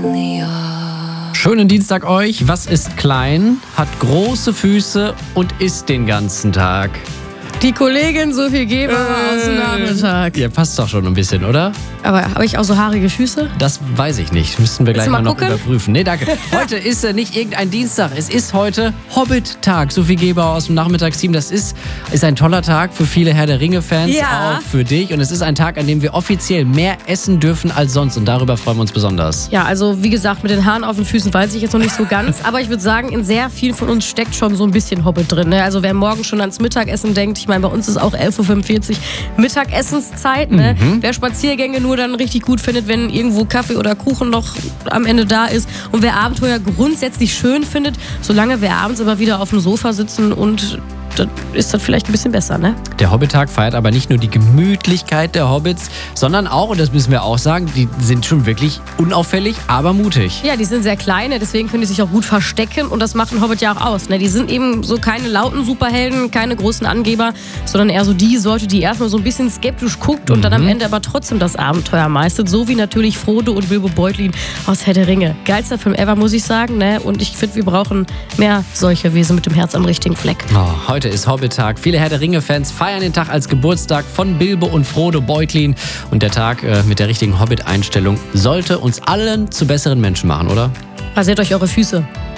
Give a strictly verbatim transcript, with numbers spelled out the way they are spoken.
Schönen Dienstag euch. Was ist klein, hat große Füße und isst den ganzen Tag? Die Kollegin Sophie Geber äh, aus dem Nachmittag. Ja, passt doch schon ein bisschen, oder? Aber habe ich auch so haarige Füße? Das weiß ich nicht. Müssen wir gleich mal, mal noch überprüfen. Nee, danke. Heute ist ja nicht irgendein Dienstag. Es ist heute Hobbit-Tag. Sophie Geber aus dem Nachmittagsteam. Das ist, ist ein toller Tag für viele Herr der Ringe-Fans. Ja. Auch für dich. Und es ist ein Tag, an dem wir offiziell mehr essen dürfen als sonst. Und darüber freuen wir uns besonders. Ja, also wie gesagt, mit den Haaren auf den Füßen weiß ich jetzt noch nicht so ganz. Aber ich würde sagen, in sehr vielen von uns steckt schon so ein bisschen Hobbit drin. Ne? Also wer morgen schon ans Mittagessen denkt, ich meine, bei uns ist auch elf Uhr fünfundvierzig Mittagessenszeit. Ne? Mhm. Wer Spaziergänge nur dann richtig gut findet, wenn irgendwo Kaffee oder Kuchen noch am Ende da ist. Und wer Abenteuer grundsätzlich schön findet, solange wir abends aber wieder auf dem Sofa sitzen und dann ist das vielleicht ein bisschen besser, ne? Der Hobbit-Tag feiert aber nicht nur die Gemütlichkeit der Hobbits, sondern auch, und das müssen wir auch sagen, die sind schon wirklich unauffällig, aber mutig. Ja, die sind sehr kleine, deswegen können die sich auch gut verstecken und das machen Hobbit ja auch aus. Ne? Die sind eben so keine lauten Superhelden, keine großen Angeber, sondern eher so die Sorte, die erstmal so ein bisschen skeptisch guckt und mhm. dann am Ende aber trotzdem das Abenteuer meistert, so wie natürlich Frodo und Bilbo Beutlin aus Herr der Ringe. Geilster Film ever, muss ich sagen, ne? Und ich finde, wir brauchen mehr solche Wesen mit dem Herz am richtigen Fleck. Oh, heute ist Hobbit-Tag. Viele Herr der Ringe-Fans feiern den Tag als Geburtstag von Bilbo und Frodo Beutlin. Und der Tag äh, mit der richtigen Hobbit-Einstellung sollte uns allen zu besseren Menschen machen, oder? Rasiert euch eure Füße.